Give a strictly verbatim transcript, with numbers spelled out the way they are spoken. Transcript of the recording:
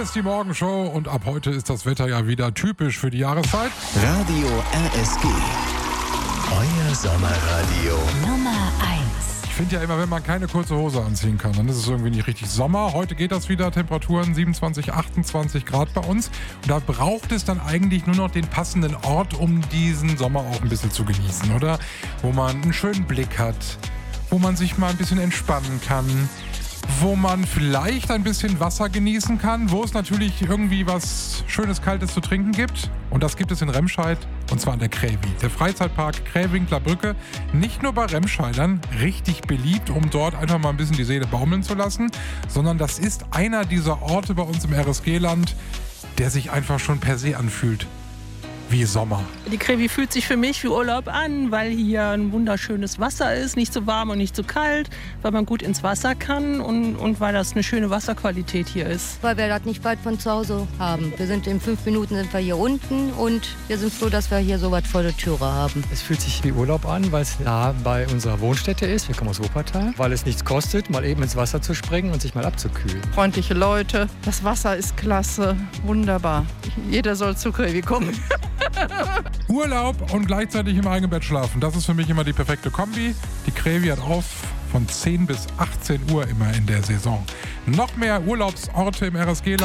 ist die Morgenshow und ab heute ist das Wetter ja wieder typisch für die Jahreszeit. Radio R S G. Euer Sommerradio. Nummer eins. Ich finde ja immer, wenn man keine kurze Hose anziehen kann, dann ist es irgendwie nicht richtig Sommer. Heute geht das wieder, Temperaturen siebenundzwanzig, achtundzwanzig Grad bei uns. Und da braucht es dann eigentlich nur noch den passenden Ort, um diesen Sommer auch ein bisschen zu genießen, oder? Wo man einen schönen Blick hat, wo man sich mal ein bisschen entspannen kann, wo man vielleicht ein bisschen Wasser genießen kann, wo es natürlich irgendwie was Schönes, Kaltes zu trinken gibt. Und das gibt es in Remscheid, und zwar an der Krävi. Der Freizeitpark Krähwinkler Brücke, nicht nur bei Remscheidern, richtig beliebt, um dort einfach mal ein bisschen die Seele baumeln zu lassen, sondern das ist einer dieser Orte bei uns im R S G-Land, der sich einfach schon per se anfühlt wie Sommer. Die Krävi fühlt sich für mich wie Urlaub an, weil hier ein wunderschönes Wasser ist, nicht zu warm und nicht zu kalt, weil man gut ins Wasser kann und, und weil das eine schöne Wasserqualität hier ist. Weil wir das nicht weit von zu Hause haben. Wir sind in fünf Minuten sind wir hier unten und wir sind froh, dass wir hier so weit vor der Türe haben. Es fühlt sich wie Urlaub an, weil es nah bei unserer Wohnstätte ist. Wir kommen aus Wuppertal. Weil es nichts kostet, mal eben ins Wasser zu springen und sich mal abzukühlen. Freundliche Leute, das Wasser ist klasse, wunderbar. Jeder soll zur Krävi kommen. Urlaub und gleichzeitig im eigenen Bett schlafen, das ist für mich immer die perfekte Kombi. Die Krävi hat auf von zehn bis achtzehn Uhr immer in der Saison. Noch mehr Urlaubsorte im R S G-Land.